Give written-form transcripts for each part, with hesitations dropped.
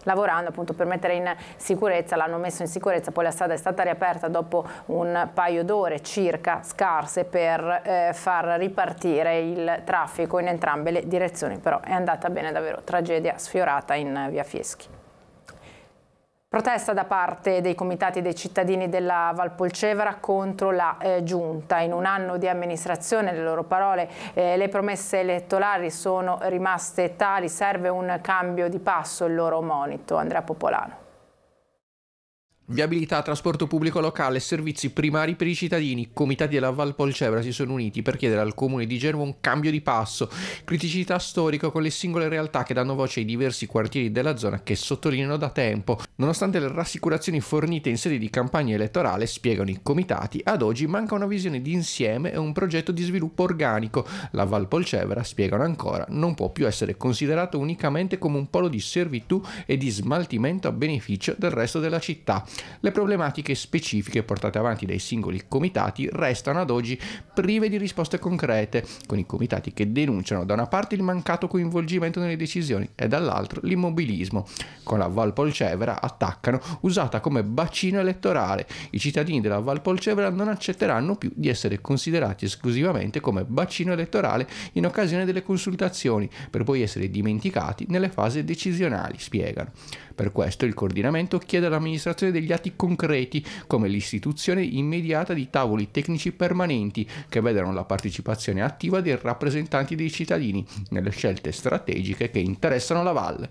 lavorando appunto per mettere in sicurezza, l'hanno messo in sicurezza, poi la strada è stata riaperta dopo un paio d'ore circa scarse per far ripartire il traffico in entrambe le direzioni, però è andata bene davvero, tragedia sfiorata in via Fieschi. Protesta da parte dei comitati dei cittadini della Valpolcevera contro la giunta. In un anno di amministrazione, le loro parole, le promesse elettorali sono rimaste tali, serve un cambio di passo, il loro monito. Andrea Popolano. Viabilità, trasporto pubblico locale, servizi primari per i cittadini. I comitati della Valpolcevera si sono uniti per chiedere al comune di Genova un cambio di passo. Criticità storica con le singole realtà che danno voce ai diversi quartieri della zona che sottolineano da tempo. Nonostante le rassicurazioni fornite in sede di campagna elettorale, spiegano i comitati, ad oggi manca una visione d'insieme e un progetto di sviluppo organico. La Valpolcevera, spiegano ancora, non può più essere considerato unicamente come un polo di servitù e di smaltimento a beneficio del resto della città. Le problematiche specifiche portate avanti dai singoli comitati restano ad oggi prive di risposte concrete, con i comitati che denunciano da una parte il mancato coinvolgimento nelle decisioni e dall'altro l'immobilismo. Con la Valpolcevera attaccano usata come bacino elettorale. I cittadini della Valpolcevera non accetteranno più di essere considerati esclusivamente come bacino elettorale in occasione delle consultazioni, per poi essere dimenticati nelle fasi decisionali, spiegano. Per questo il coordinamento chiede all'amministrazione degli atti concreti, come l'istituzione immediata di tavoli tecnici permanenti che vedano la partecipazione attiva dei rappresentanti dei cittadini nelle scelte strategiche che interessano la valle.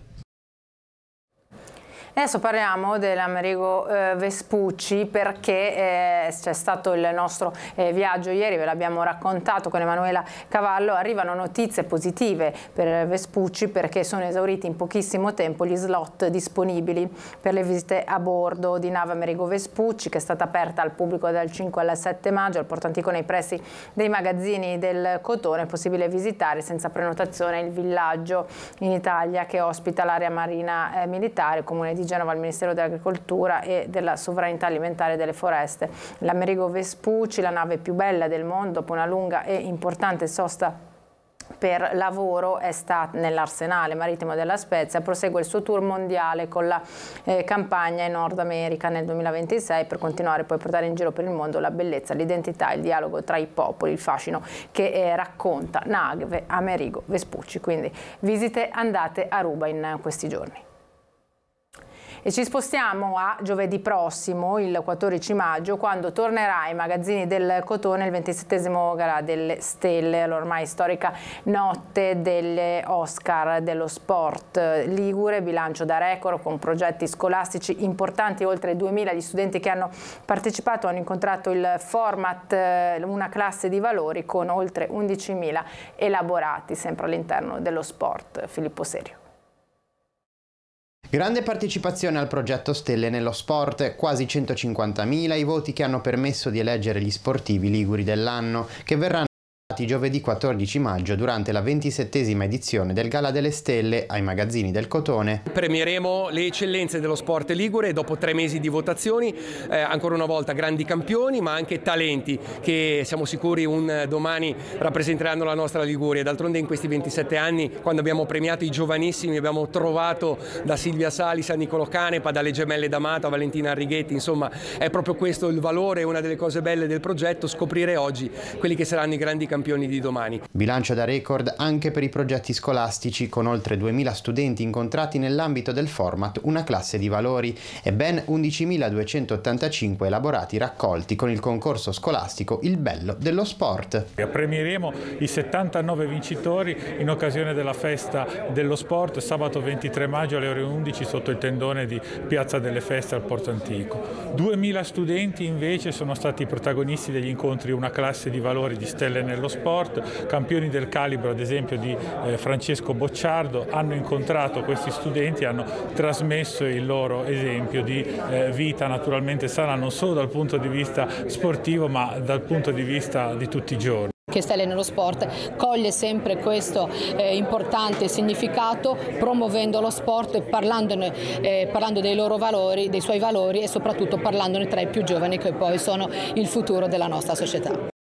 Adesso parliamo dell'Amerigo Vespucci perché c'è stato il nostro viaggio ieri, ve l'abbiamo raccontato con Emanuela Cavallo. Arrivano notizie positive per Vespucci perché sono esauriti in pochissimo tempo gli slot disponibili per le visite a bordo di nave Amerigo Vespucci, che è stata aperta al pubblico dal 5 al 7 maggio al Porto Antico nei pressi dei magazzini del Cotone. È possibile visitare senza prenotazione il villaggio in Italia che ospita l'area marina militare, comune di Genova, al Ministero dell'Agricoltura e della Sovranità Alimentare e delle Foreste. L'Amerigo Vespucci, la nave più bella del mondo, dopo una lunga e importante sosta per lavoro, è stata nell'arsenale marittimo della Spezia, prosegue il suo tour mondiale con la campagna in Nord America nel 2026 per continuare poi a portare in giro per il mondo la bellezza, l'identità, il dialogo tra i popoli, il fascino che racconta nave Amerigo Vespucci. Quindi visite andate a ruba in questi giorni. E ci spostiamo a giovedì prossimo, il 14 maggio, quando tornerà ai magazzini del Cotone il 27esimo Gala delle Stelle, l'ormai storica notte delle Oscar dello sport ligure, bilancio da record con progetti scolastici importanti. Oltre 2000 gli studenti che hanno partecipato hanno incontrato il format Una classe di valori con oltre 11.000 elaborati sempre all'interno dello sport. Filippo Serio. Grande partecipazione al progetto Stelle nello sport, quasi 150.000 i voti che hanno permesso di eleggere gli sportivi liguri dell'anno, che verranno giovedì 14 maggio durante la 27esima edizione del Gala delle Stelle ai magazzini del Cotone. Premieremo le eccellenze dello sport ligure dopo 3 mesi di votazioni, ancora una volta grandi campioni ma anche talenti che siamo sicuri un domani rappresenteranno la nostra Liguria. D'altronde in questi 27 anni, quando abbiamo premiato i giovanissimi, abbiamo trovato da Silvia Salis a Niccolò Canepa, dalle gemelle D'Amato a Valentina Arrighetti, insomma è proprio questo il valore, una delle cose belle del progetto, scoprire oggi quelli che saranno i grandi campioni di domani. Bilancio da record anche per i progetti scolastici, con oltre 2000 studenti incontrati nell'ambito del format Una classe di valori e ben 11.285 elaborati raccolti con il concorso scolastico Il bello dello sport. Premieremo i 79 vincitori in occasione della festa dello sport sabato 23 maggio alle ore 11 sotto il tendone di Piazza delle Feste al Porto Antico. 2000 studenti invece sono stati i protagonisti degli incontri Una classe di valori di Stelle nello sport, campioni del calibro ad esempio di Francesco Bocciardo hanno incontrato questi studenti, hanno trasmesso il loro esempio di vita, naturalmente sarà non solo dal punto di vista sportivo ma dal punto di vista di tutti i giorni. Che Stelle nello sport coglie sempre questo importante significato, promuovendo lo sport, parlando dei loro valori, dei suoi valori e soprattutto parlandone tra i più giovani che poi sono il futuro della nostra società.